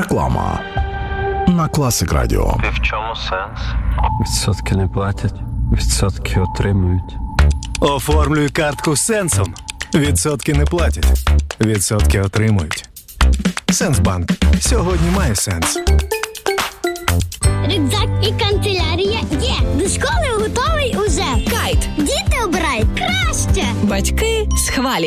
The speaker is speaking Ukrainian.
Реклама на Класик Радіо. І в чому сенс? Відсотки не платять, відсотки отримують. Оформлюй картку з Сенсом. Відсотки не платять, відсотки отримують. Сенсбанк. Сьогодні має сенс. Рюкзак і канцелярія є. До школи готовий уже. Кайт. Діти обирають краще. Батьки схвалюють.